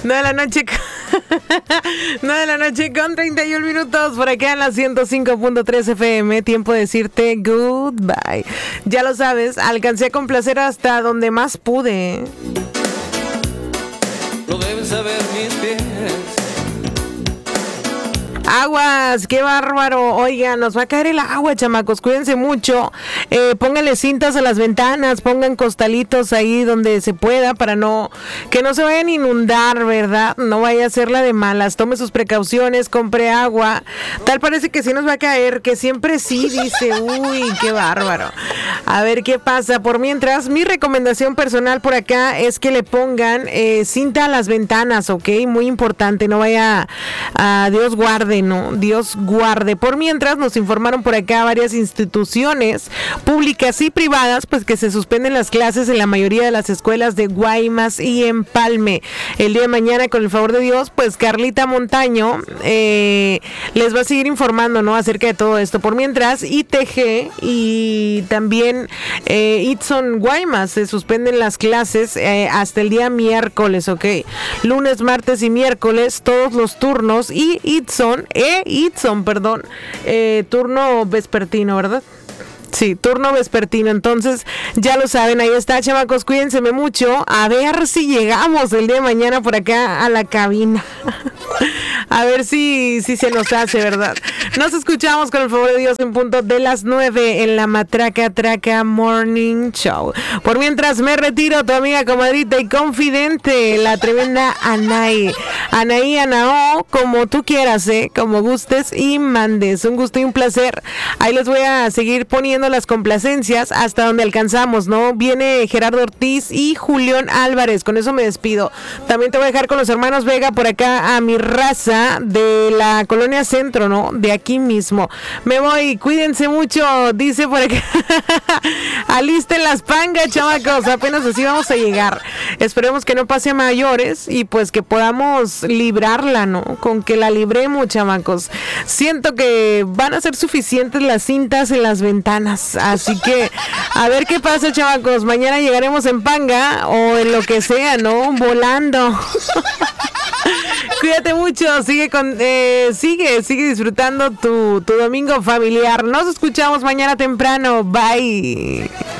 9 de la noche. 9 de la noche con 31 minutos por acá en la 105.3 FM. Tiempo de decirte goodbye. Ya lo sabes, alcancé a complacer hasta donde más pude. Lo deben saber mis pies. Aguas, qué bárbaro. Oigan, nos va a caer el agua, chamacos. Cuídense mucho. Pónganle cintas a las ventanas, pongan costalitos ahí donde se pueda para que no se vayan a inundar, ¿verdad? No vaya a ser la de malas. Tome sus precauciones, compre agua. Tal parece que sí nos va a caer, que siempre sí, dice. Uy, qué bárbaro. A ver qué pasa. Por mientras, mi recomendación personal por acá es que le pongan cinta a las ventanas, ¿ok? Muy importante, no vaya a Dios guarde. No, Dios guarde. Por mientras nos informaron por acá varias instituciones públicas y privadas, pues que se suspenden las clases en la mayoría de las escuelas de Guaymas y Empalme. El día de mañana, con el favor de Dios, pues Carlita Montaño les va a seguir informando, ¿no?, acerca de todo esto. Por mientras, ITG y también Itson Guaymas se suspenden las clases hasta el día miércoles, ¿ok? Lunes, martes y miércoles, todos los turnos, y Itson, turno vespertino, ¿verdad? Sí, turno vespertino. Entonces, ya lo saben, ahí está, chamacos, cuídense mucho. A ver si llegamos el día de mañana por acá a la cabina. A ver si se nos hace, ¿verdad? Nos escuchamos con el favor de Dios en punto de las 9 en la Matraca Traca Morning Show. Por mientras me retiro, tu amiga, comadrita y confidente, la tremenda Anaí, Anao, como tú quieras, como gustes y mandes. Un gusto y un placer. Ahí les voy a seguir poniendo las complacencias hasta donde alcanzamos, ¿no? Viene Gerardo Ortiz y Julián Álvarez. Con eso me despido. También te voy a dejar con los hermanos Vega por acá a mi raza de la Colonia Centro, ¿no? De aquí mismo. Me voy, cuídense mucho, dice por acá. Alisten las pangas, chamacos. Apenas así vamos a llegar. Esperemos que no pase a mayores y pues que podamos librarla, ¿no? Con que la libremos, chamacos. Siento que van a ser suficientes las cintas en las ventanas. Así que a ver qué pasa, chamacos. Mañana llegaremos en panga o en lo que sea, ¿no? Volando. Cuídate mucho, sigue disfrutando tu domingo familiar. Nos escuchamos mañana temprano. Bye.